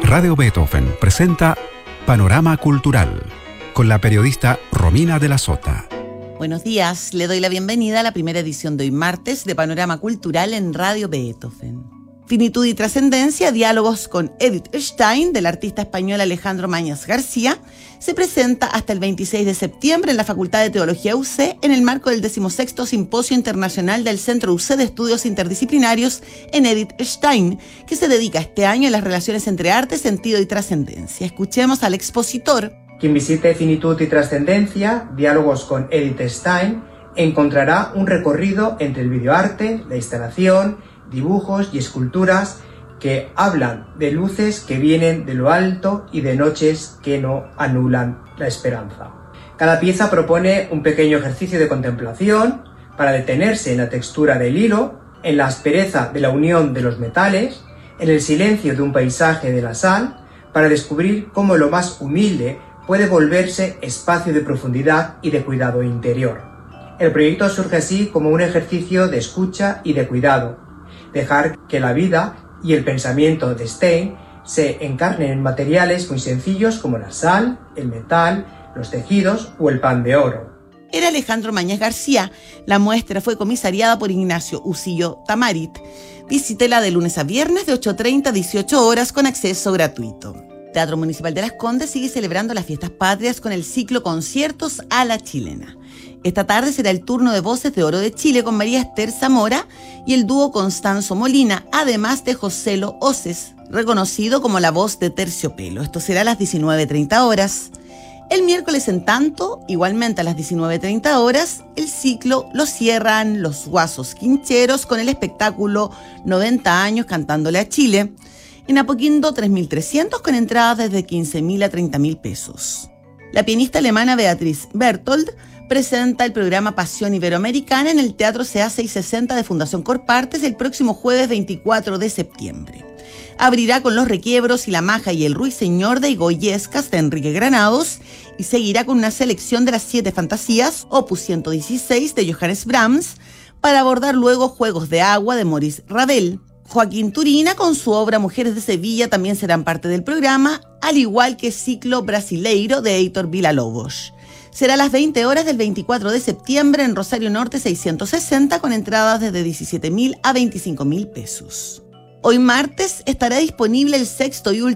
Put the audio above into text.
Radio Beethoven presenta Panorama Cultural con la periodista Romina de la Sota. Buenos días, le doy la bienvenida a la primera edición de hoy martes de Panorama Cultural en Radio Beethoven. Finitud y trascendencia, diálogos con Edith Stein, del artista español Alejandro Mañas García, se presenta hasta el 26 de septiembre en la Facultad de Teología UC en el marco del 16º Simposio Internacional del Centro UC de Estudios Interdisciplinarios en Edith Stein, que se dedica este año a las relaciones entre arte, sentido y trascendencia. Escuchemos al expositor. Quien visite Finitud y trascendencia, diálogos con Edith Stein, encontrará un recorrido entre el videoarte, la instalación, dibujos y esculturas que hablan de luces que vienen de lo alto y de noches que no anulan la esperanza. Cada pieza propone un pequeño ejercicio de contemplación para detenerse en la textura del hilo, en la aspereza de la unión de los metales, en el silencio de un paisaje de la sal, para descubrir cómo lo más humilde puede volverse espacio de profundidad y de cuidado interior. El proyecto surge así como un ejercicio de escucha y de cuidado. Dejar que la vida y el pensamiento de Stein se encarnen en materiales muy sencillos como la sal, el metal, los tejidos o el pan de oro. Era Alejandro Mañas García. La muestra fue comisariada por Ignacio Usillo Tamarit. Visítela de lunes a viernes de 8:30 a 18 horas con acceso gratuito. Teatro Municipal de Las Condes sigue celebrando las fiestas patrias con el ciclo Conciertos a la Chilena. Esta tarde será el turno de Voces de Oro de Chile con María Esther Zamora y el dúo Constanzo Molina, además de Joselo Oces, reconocido como la voz de Terciopelo. Esto será a las 19:30 horas. El miércoles, en tanto, igualmente a las 19:30 horas, el ciclo lo cierran los Guasos Quincheros con el espectáculo 90 años cantándole a Chile. En Apoquindo, 3.300 con entradas desde 15.000 a 30.000 pesos. La pianista alemana Beatriz Berthold presenta el programa Pasión Iberoamericana en el Teatro CA 660 de Fundación Corpartes el próximo jueves 24 de septiembre. Abrirá con Los Requiebros y La Maja y el Ruiseñor de Goyescas de Enrique Granados y seguirá con una selección de las 7 fantasías, opus 116 de Johannes Brahms, para abordar luego Juegos de Agua de Maurice Ravel. Joaquín Turina con su obra Mujeres de Sevilla también serán parte del programa, al igual que Ciclo Brasileiro de Heitor Villa-Lobos. Será a las 20 horas del 24 de septiembre en Rosario Norte 660 con entradas desde 17.000 a 25.000 pesos. Hoy martes estará disponible el 6º y último